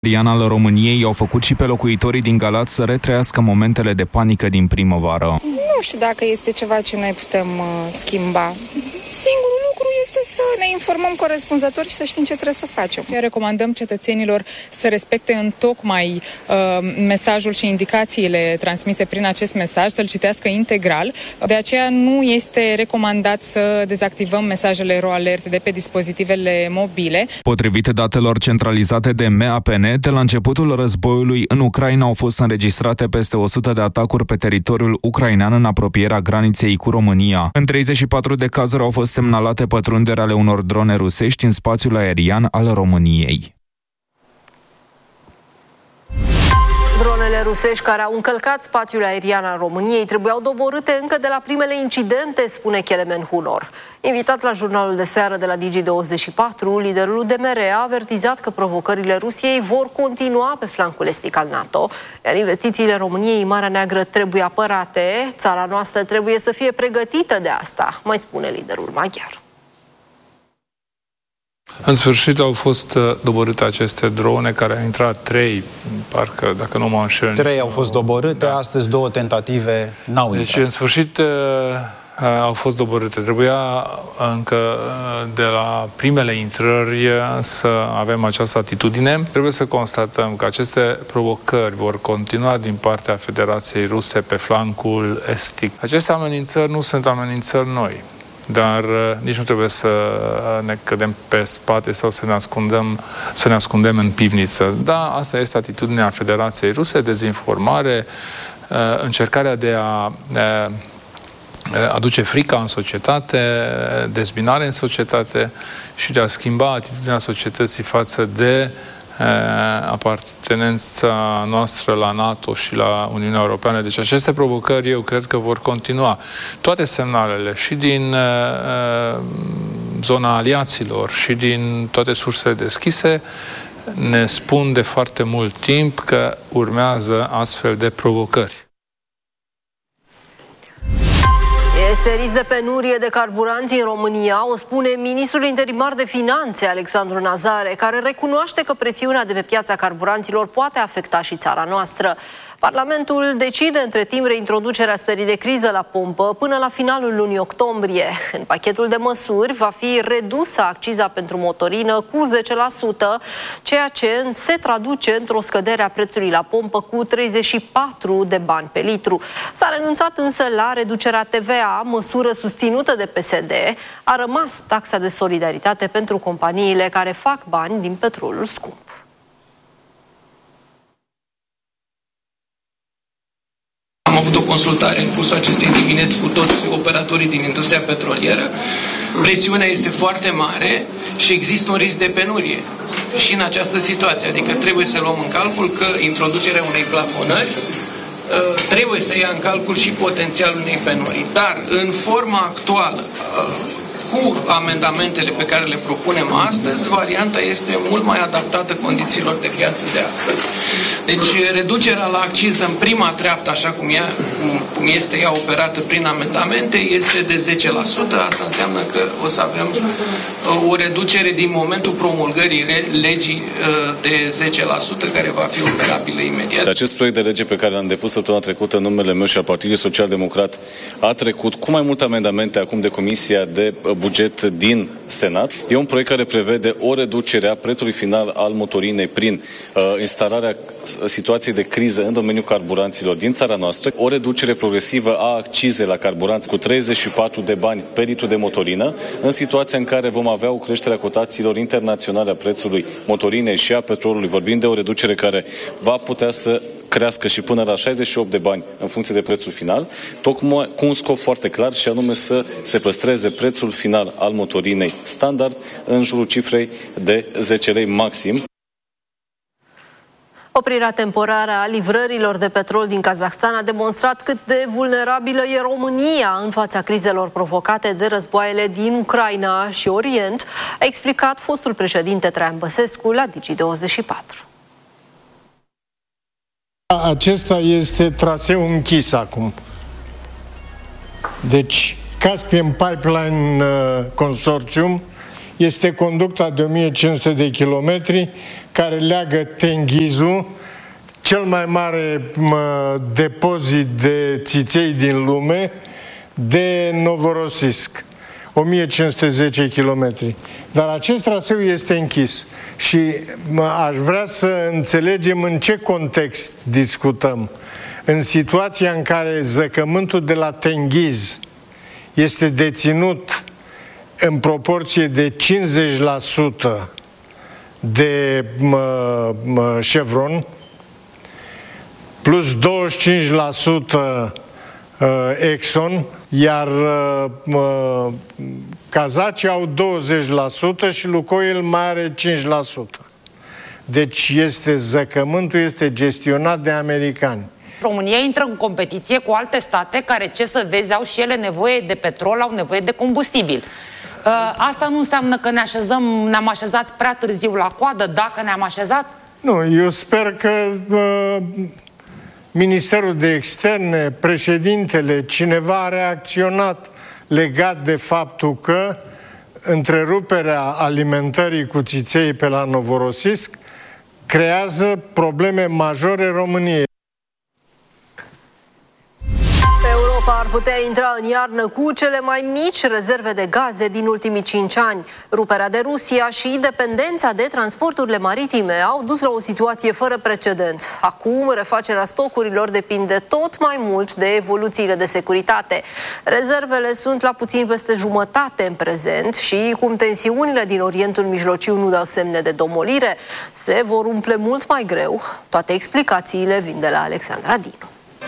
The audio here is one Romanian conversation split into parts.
aerian al României au făcut și pe locuitorii din Galați să retrăiască momentele de panică din primăvară. Nu știu dacă este ceva ce noi putem schimba. Singurul lucru este să ne informăm corespunzător și să știm ce trebuie să facem. Recomandăm cetățenilor să respecte întocmai mesajul și indicațiile transmise prin acest mesaj, să-l citească integral. De aceea nu este recomandat să dezactivăm mesajele RoAlert de pe dispozitivele mobile. Potrivit datelor centralizate de MAPN, de la începutul războiului în Ucraina au fost înregistrate peste 100 de atacuri pe teritoriul ucrainean în apropierea graniței cu România. În 34 de cazuri au fost semnalate pătrunderi ale unor drone rusești în spațiul aerian al României. Dronele rusești care au încălcat spațiul aerian al României trebuiau doborâte încă de la primele incidente, spune Kelemen Hunor. Invitat la jurnalul de seară de la Digi24, liderul UDMR a avertizat că provocările Rusiei vor continua pe flancul estic al NATO, iar investițiile României în Marea Neagră trebuie apărate. Țara noastră trebuie să fie pregătită de asta, mai spune liderul maghiar. În sfârșit au fost doborâte aceste drone care au intrat 3, parcă, dacă nu mă înșel. 3 au fost doborâte, da. Astăzi 2 tentative n-au intrat. Deci, în sfârșit, au fost doborâte. Trebuia încă de la primele intrări să avem această atitudine. Trebuie să constatăm că aceste provocări vor continua din partea Federației Ruse pe flancul estic. Aceste amenințări nu sunt amenințări noi, dar nici nu trebuie să ne cădem pe spate sau să ne ascundem în pivniță. Da, asta este atitudinea Federației Ruse, dezinformare, încercarea de a aduce frica în societate, dezbinare în societate și de a schimba atitudinea societății față de apartenența noastră la NATO și la Uniunea Europeană. Deci aceste provocări, eu cred că vor continua. Toate semnalele, și din zona aliaților, și din toate sursele deschise, ne spun de foarte mult timp că urmează astfel de provocări. Este risc de penurie de carburanți în România, o spune ministrul interimar de finanțe, Alexandru Nazare, care recunoaște că presiunea de pe piața carburanților poate afecta și țara noastră. Parlamentul decide între timp reintroducerea stării de criză la pompă până la finalul lunii octombrie. În pachetul de măsuri va fi redusă acciza pentru motorină cu 10%, ceea ce se traduce într-o scădere a prețului la pompă cu 34 de bani pe litru. S-a renunțat însă la reducerea TVA, măsură susținută de PSD. A rămas taxa de solidaritate pentru companiile care fac bani din petrolul scump. Am avut o consultare în cursul acestei dimineți cu toți operatorii din industria petrolieră. Presiunea este foarte mare și există un risc de penurie și în această situație. Adică trebuie să luăm în calcul că introducerea unei plafonări trebuie să ia în calcul și potențialul unei penurii. Dar în forma actuală, cu amendamentele pe care le propunem astăzi, varianta este mult mai adaptată condițiilor de piață de astăzi. Deci reducerea la acciză în prima treaptă, așa cum este ea operată prin amendamente, este de 10%. Asta înseamnă că o să avem o reducere din momentul promulgării legii de 10%, care va fi operabilă imediat. Acest proiect de lege pe care l-am depus săptămâna trecută în numele meu și al Partidului Social Democrat a trecut cu mai multe amendamente acum de Comisia de Buget din Senat. E un proiect care prevede o reducere a prețului final al motorinei prin instalarea situației de criză în domeniul carburanților din țara noastră, o reducere progresivă a accizei la carburanți cu 34 de bani pe litru de motorină, în situația în care vom avea o creștere a cotațiilor internaționale a prețului motorinei și a petrolului, vorbind de o reducere care va putea să crească și până la 68 de bani în funcție de prețul final, tocmai cu un scop foarte clar și anume să se păstreze prețul final al motorinei standard în jurul cifrei de 10 lei maxim. Oprirea temporară a livrărilor de petrol din Kazahstan a demonstrat cât de vulnerabilă e România în fața crizelor provocate de războaiele din Ucraina și Orient, a explicat fostul președinte Traian Băsescu la Digi24. Acesta este traseul închis acum. Deci, Caspian Pipeline Consortium este conducta de 1500 de kilometri care leagă Tenghizul, cel mai mare depozit de țiței din lume, de Novorossiysk. 1510 km. Dar acest traseu este închis și aș vrea să înțelegem în ce context discutăm. În situația în care zăcământul de la Tenghiz este deținut în proporție de 50% de Chevron, plus 25% Exxon, iar kazacii au 20% și Lukoil mai are 5%. Deci zăcământul este gestionat de americani. România intră în competiție cu alte state care, ce să vezi, au și ele nevoie de petrol, au nevoie de combustibil. Asta nu înseamnă că ne-am așezat prea târziu la coadă, dacă ne-am așezat? Nu, eu sper că Ministerul de Externe, președintele, cineva a reacționat legat de faptul că întreruperea alimentării cu țiței pe la Novorossiysk creează probleme majore României. Europa ar putea intra în iarnă cu cele mai mici rezerve de gaze din ultimii 5 ani. Ruperea de Rusia și dependența de transporturile maritime au dus la o situație fără precedent. Acum, refacerea stocurilor depinde tot mai mult de evoluțiile de securitate. Rezervele sunt la puțin peste jumătate în prezent și, cum tensiunile din Orientul Mijlociu nu dau semne de domolire, se vor umple mult mai greu. Toate explicațiile vin de la Alexandra Dinu.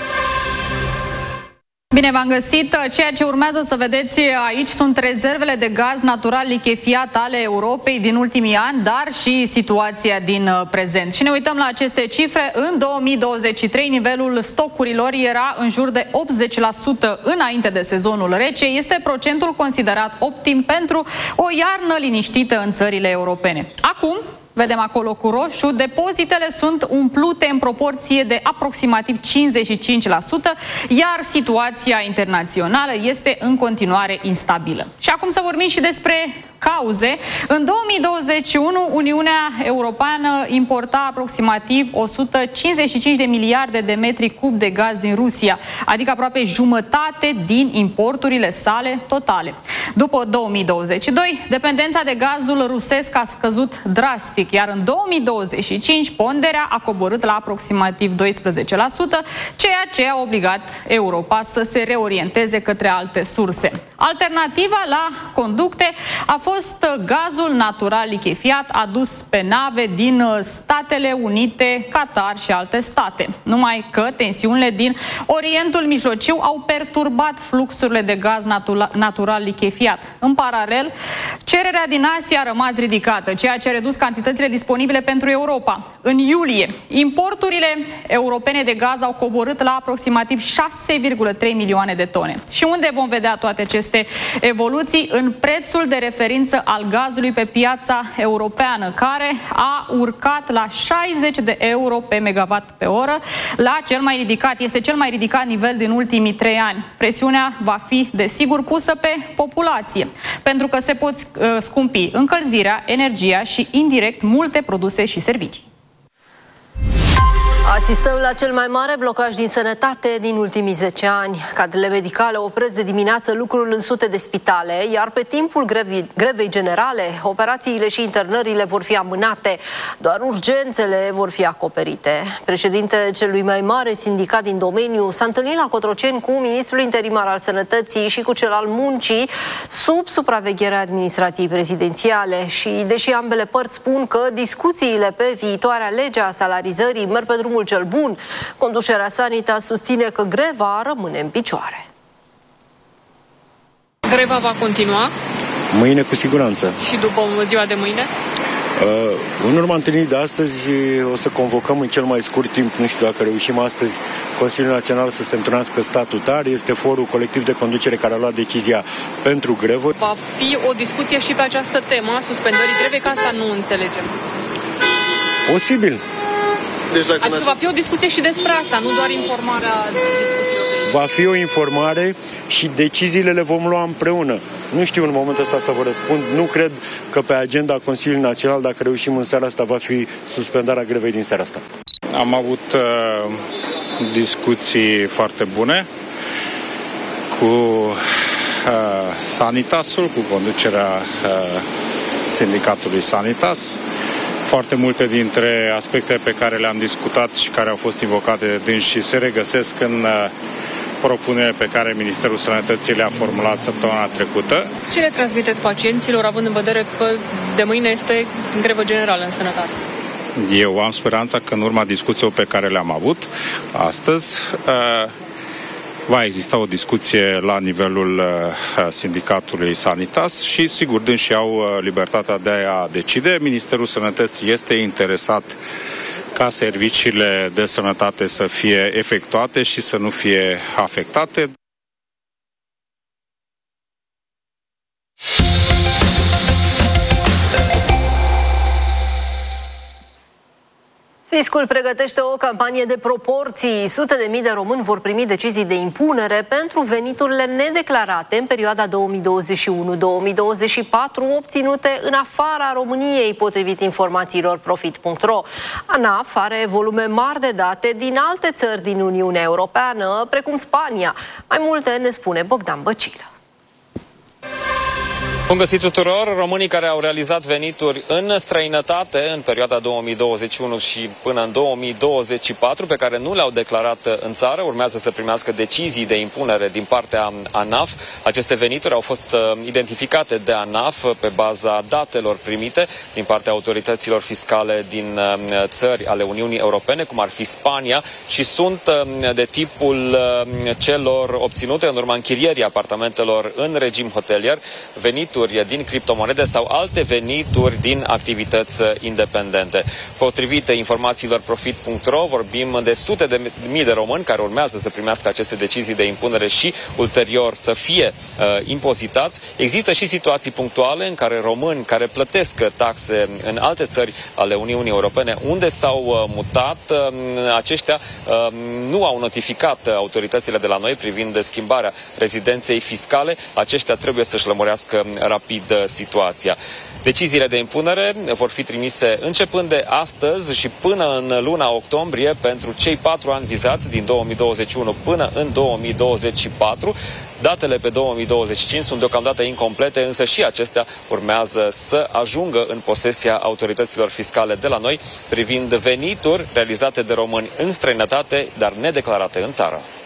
Bine v-am găsit! Ceea ce urmează să vedeți aici sunt rezervele de gaz natural lichefiat ale Europei din ultimii ani, dar și situația din prezent. Și ne uităm la aceste cifre. În 2023, nivelul stocurilor era în jur de 80% înainte de sezonul rece. Este procentul considerat optim pentru o iarnă liniștită în țările europene. Acum, vedem acolo cu roșu, depozitele sunt umplute în proporție de aproximativ 55%, iar situația internațională este în continuare instabilă. Și acum să vorbim și despre cauze. În 2021, Uniunea Europeană importa aproximativ 155 de miliarde de metri cub de gaz din Rusia, adică aproape jumătate din importurile sale totale. După 2022, dependența de gazul rusesc a scăzut drastic, iar în 2025 ponderea a coborât la aproximativ 12%, ceea ce a obligat Europa să se reorienteze către alte surse. Alternativa la conducte a fost gazul natural lichefiat adus pe nave din Statele Unite, Qatar și alte state. Numai că tensiunile din Orientul Mijlociu au perturbat fluxurile de gaz natural lichefiat. În paralel, cererea din Asia a rămas ridicată, ceea ce a redus cantitățile disponibile pentru Europa. În iulie, importurile europene de gaz au coborât la aproximativ 6,3 milioane de tone. Și unde vom vedea toate aceste evoluții? În prețul de referință al gazului pe piața europeană, care a urcat la 60 de euro pe megawatt pe oră, este cel mai ridicat nivel din ultimii 3 ani. Presiunea va fi, desigur, pusă pe populație, pentru că se pot scumpi încălzirea, energia și, indirect, multe produse și servicii. Asistăm la cel mai mare blocaj din sănătate din ultimii 10 ani. Cadrele medicale opresc de dimineață lucrul în sute de spitale, iar pe timpul grevei generale, operațiile și internările vor fi amânate. Doar urgențele vor fi acoperite. Președintele celui mai mare sindicat din domeniu s-a întâlnit la Cotroceni cu ministrul interimar al Sănătății și cu cel al Muncii, sub supravegherea administrației prezidențiale. Și deși ambele părți spun că discuțiile pe viitoarea lege a salarizării merg pe drumul cel bun, conducerea Sanitas susține că greva rămâne în picioare. Greva va continua? Mâine cu siguranță. Și după ziua de mâine? În urma întâlnirii de astăzi o să convocăm în cel mai scurt timp, nu știu dacă reușim astăzi, Consiliul Național să se întrunească statutar. Este forul colectiv de conducere care a luat decizia pentru grevă. Va fi o discuție și pe această temă a suspendării grevei, că asta nu înțelegem. Posibil. Deci, adică va fi o discuție și despre asta, nu doar informarea discuțiilor. Va fi o informare și deciziile le vom lua împreună. Nu știu în momentul ăsta să vă răspund. Nu cred că pe agenda Consiliului Național, dacă reușim în seara asta, va fi suspendarea grevei din seara asta. Am avut discuții foarte bune cu Sanitasul, cu conducerea sindicatului Sanitas. Foarte multe dintre aspecte pe care le-am discutat și care au fost invocate de dânsi se regăsesc în propuneri pe care Ministerul Sănătății le-a formulat săptămâna trecută. Ce le transmiteți pacienților, având în vedere că de mâine este grevă generală în sănătate? Eu am speranța că în urma discuțiilor pe care le-am avut astăzi va exista o discuție la nivelul sindicatului Sanitas și sigur dânsii au libertatea de a decide. Ministerul Sănătății este interesat ca serviciile de sănătate să fie efectuate și să nu fie afectate. Fiscul pregătește o campanie de proporții. Sute de mii de români vor primi decizii de impunere pentru veniturile nedeclarate în perioada 2021-2024 obținute în afara României, potrivit informațiilor Profit.ro. ANAF are volume mari de date din alte țări din Uniunea Europeană, precum Spania. Mai multe ne spune Bogdan Băcilă. Bun găsit tuturor! Românii care au realizat venituri în străinătate în perioada 2021 și până în 2024, pe care nu le-au declarat în țară, urmează să primească decizii de impunere din partea ANAF. Aceste venituri au fost identificate de ANAF pe baza datelor primite din partea autorităților fiscale din țări ale Uniunii Europene, cum ar fi Spania, și sunt de tipul celor obținute în urma închirierii apartamentelor în regim hotelier, venituri din criptomonede sau alte venituri din activități independente. Potrivit informațiilor Profit.ro, vorbim de sute de mii de români care urmează să primească aceste decizii de impunere și ulterior să fie impozitați. Există și situații punctuale în care români care plătesc taxe în alte țări ale Uniunii Europene unde s-au mutat, aceștia nu au notificat autoritățile de la noi privind schimbarea rezidenței fiscale. Aceștia trebuie să-și lămurească rapid situația. Deciziile de impunere vor fi trimise începând de astăzi și până în luna octombrie pentru cei 4 ani vizați din 2021 până în 2024. Datele pe 2025 sunt deocamdată incomplete, însă și acestea urmează să ajungă în posesia autorităților fiscale de la noi privind venituri realizate de români în străinătate, dar nedeclarate în țară.